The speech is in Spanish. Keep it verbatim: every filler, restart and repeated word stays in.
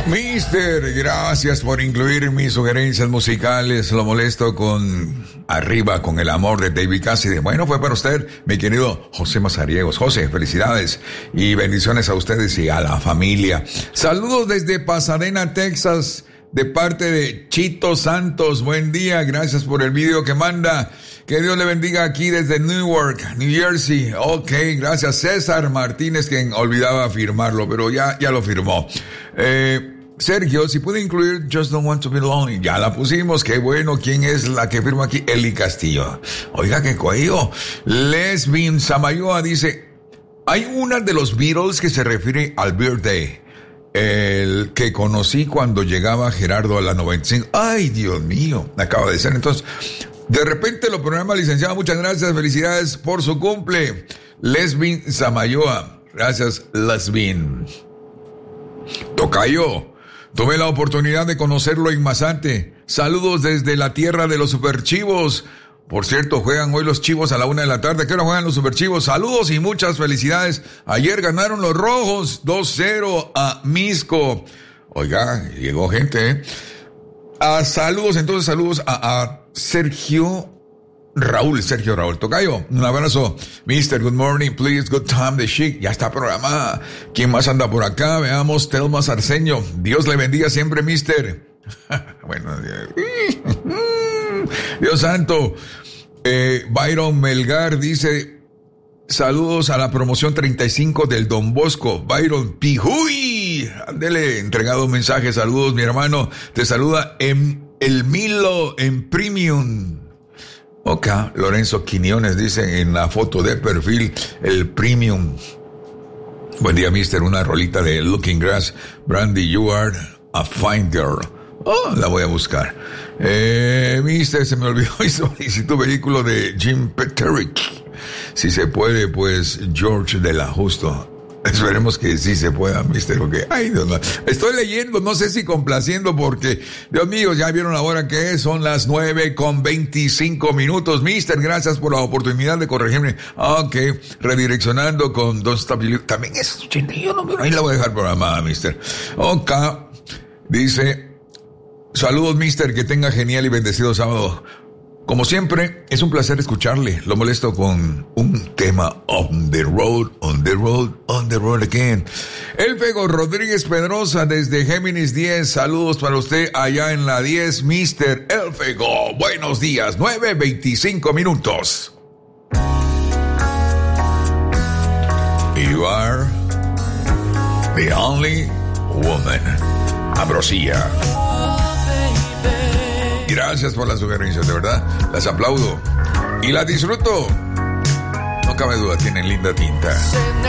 Mister, gracias por incluir mis sugerencias musicales. Lo molesto con Arriba con el amor de David Cassidy. Bueno, fue para usted, mi querido José Mazariegos. José, felicidades y bendiciones a ustedes y a la familia. Saludos desde Pasadena, Texas, de parte de Chito Santos. Buen día, gracias por el video que manda. Que Dios le bendiga aquí desde Newark, New Jersey. Ok, gracias. César Martínez, quien olvidaba firmarlo, pero ya, ya lo firmó. Eh... Sergio, si puede incluir Just Don't Want to Be Lonely. Ya la pusimos, qué bueno. ¿Quién es la que firma aquí? Eli Castillo. Oiga, qué cohido. Lesbin Samayoa dice, hay una de los Beatles que se refiere al birthday, el que conocí cuando llegaba Gerardo a la noventa y cinco. Ay, Dios mío, acaba de ser. Entonces, de repente lo programa, licenciado. Muchas gracias, felicidades por su cumple. Lesbin Samayoa. Gracias, Lesbin. Tocayo. Tomé la oportunidad de conocerlo en Mazate. Saludos desde la tierra de los superchivos. Por cierto, juegan hoy los Chivos a la una de la tarde. ¿Qué hora juegan los superchivos? Saludos y muchas felicidades. Ayer ganaron los Rojos dos cero a Misco. Oiga, llegó gente, ¿eh? Ah, saludos, entonces saludos a, a Sergio Raúl, Sergio Raúl. Tocayo, un abrazo. Mister, good morning, please, good time, the chic. Ya está programada. ¿Quién más anda por acá? Veamos, Telma Sarceño. Dios le bendiga siempre, mister. Bueno, Dios santo. Eh, Byron Melgar dice, saludos a la promoción treinta y cinco del Don Bosco. Byron Pijuy. Ándele, entregado un mensaje. Saludos, mi hermano. Te saluda en el Milo en Premium. Ok, Lorenzo Quiñones dice en la foto de perfil, el Premium. Buen día, mister. Una rolita de Looking Grass, Brandy, you are a fine girl. Oh, la voy a buscar. Eh, mister, se me olvidó y solicitó vehículo de Jim Peterick. Si se puede, pues, George de la Justo. Esperemos que sí se pueda, mister, porque, ay, Dios mío, estoy leyendo, no sé si complaciendo, porque, Dios mío, ya vieron la hora que es, son las nueve con veinticinco minutos, mister, gracias por la oportunidad de corregirme. Ok, redireccionando con dos estabilidades, también es ochenta y uno, pero ahí la voy a dejar programada, mister. Ok, dice, saludos, mister, que tenga genial y bendecido sábado. Como siempre, es un placer escucharle. Lo molesto con un tema on the road, on the road, on the road again. Elfego Rodríguez Pedrosa desde Géminis diez. Saludos para usted allá en la diez, mister Elfego. Buenos días, nueve veinticinco minutos. You are the only woman. Ambrosía. Gracias por las sugerencias, de verdad, las aplaudo y las disfruto. No cabe duda, tienen linda tinta.